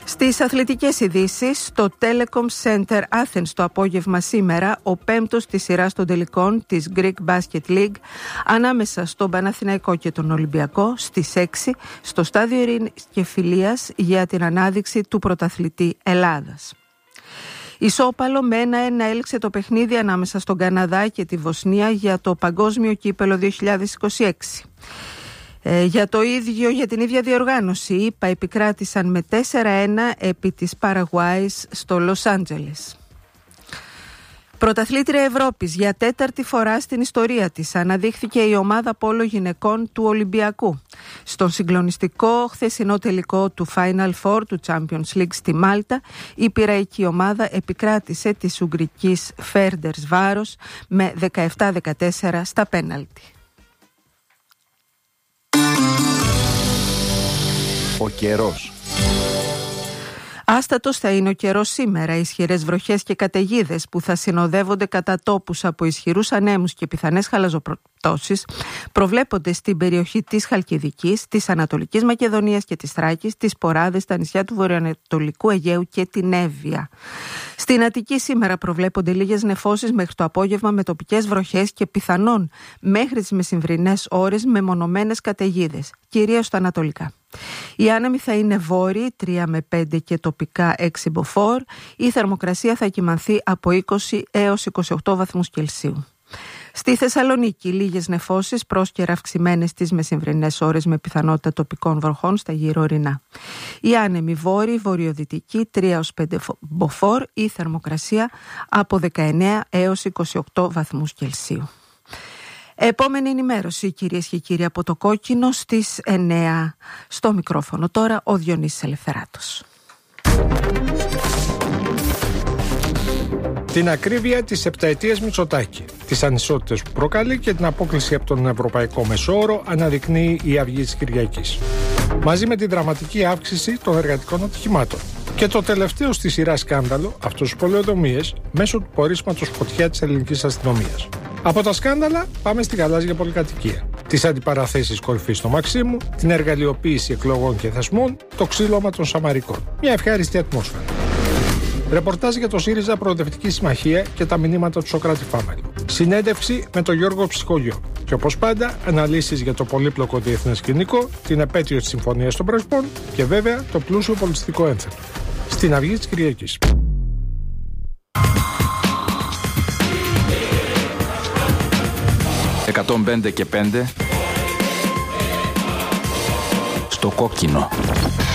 Στις αθλητικές ειδήσεις, στο Telecom Center Athens το απόγευμα σήμερα, ο πέμπτος της σειράς των τελικών της Greek Basket League ανάμεσα στον Παναθηναϊκό και τον Ολυμπιακό στις 6 στο στάδιο Ειρήνης και Φιλίας για την ανάδειξη του πρωταθλητή Ελλάδας. Ισόπαλο με 1-1 έληξε το παιχνίδι ανάμεσα στον Καναδά και τη Βοσνία για το Παγκόσμιο Κύπελλο 2026. Για την ίδια διοργάνωση, οι ΗΠΑ επικράτησαν με 4-1 επί της Παραγουάης στο Λος Άντζελες. Πρωταθλήτρια Ευρώπης για τέταρτη φορά στην ιστορία της αναδείχθηκε η ομάδα πόλο γυναικών του Ολυμπιακού. Στον συγκλονιστικό χθεσινό τελικό του Final Four του Champions League στη Μάλτα, η πειραϊκή ομάδα επικράτησε της Ουγγρικής Φέρντερς Βάρος με 17-14 στα πέναλτι. Ο καιρός. Άστατος θα είναι ο καιρός σήμερα. Ισχυρές βροχές και καταιγίδες που θα συνοδεύονται κατά τόπους από ισχυρούς ανέμους και πιθανές χαλαζοπτώσεις προβλέπονται στην περιοχή της Χαλκιδικής, της Ανατολικής Μακεδονίας και της Θράκης, τις Ποράδες, τα νησιά του Βορειοανατολικού Αιγαίου και την Εύβοια. Στην Αττική σήμερα προβλέπονται λίγες νεφώσεις μέχρι το απόγευμα με τοπικές βροχές και πιθανόν μέχρι τις μεσημβρινές ώρες μεμονωμένες καταιγίδες, κυρίως στα ανατολικά. Οι άνεμοι θα είναι βόρειοι 3 με 5 και τοπικά 6 μποφόρ. Η θερμοκρασία θα κυμανθεί από 20 έως 28 βαθμούς Κελσίου. Στη Θεσσαλονίκη λίγες νεφώσεις, πρόσκαιρα αυξημένες τις μεσημβρινές ώρες με πιθανότητα τοπικών βροχών στα γύρω ορεινά. Οι άνεμοι βόρειοι, βορειοδυτικοί 3 έως 5 μποφόρ. Η θερμοκρασία από 19 έως 28 βαθμούς Κελσίου. Επόμενη ενημέρωση, κυρίες και κύριοι, από το Κόκκινο στις 9. Στο μικρόφωνο τώρα ο Διονύσης Ελευθεράτος. Την ακρίβεια της επταετίας Μητσοτάκη, τις ανισότητες που προκαλεί και την απόκλιση από τον Ευρωπαϊκό Μεσόωρο αναδεικνύει η Αυγή της Κυριακής. Μαζί με την δραματική αύξηση των εργατικών ατυχημάτων. Και το τελευταίο στη σειρά σκάνδαλο, αυτός τους πολεοδομίες, μέσω του πορίσματος φωτιά της ελληνικής αστυνομίας. Από τα σκάνδαλα πάμε στη γαλάζια πολυκατοικία. Τις αντιπαραθέσεις κορυφής στο Μαξίμου, την εργαλειοποίηση εκλογών και θεσμών, το ξύλωμα των Σαμαρικών. Μια ευχάριστη ατμόσφαιρα. Ρεπορτάζ για το ΣΥΡΙΖΑ Προοδευτική Συμμαχία και τα μηνύματα του Σωκράτη Φάμελου. Συνέντευξη με τον Γιώργο Ψυχολιό. Και όπως πάντα, αναλύσεις για το πολύπλοκο διεθνές σκηνικό, την επέτειο της Συμφωνίας των Πρεσπών και βέβαια το πλούσιο πολιτιστικό ένθετο. Στην Αυγή της Κυριακής. 105 και 5 στο Κόκκινο.